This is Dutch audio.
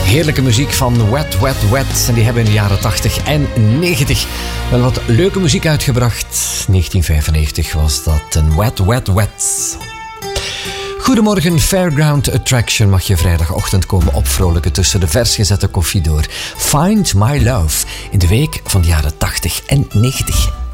Heerlijke muziek van Wet, Wet, Wet. En die hebben in de jaren 80 en 90 wel wat leuke muziek uitgebracht. 1995 was dat een Wet, Wet, Wet. Goedemorgen, Fairground Attraction mag je vrijdagochtend komen opvrolijken tussen de vers gezette koffie door. Find My Love in de week van de jaren 80 en 90.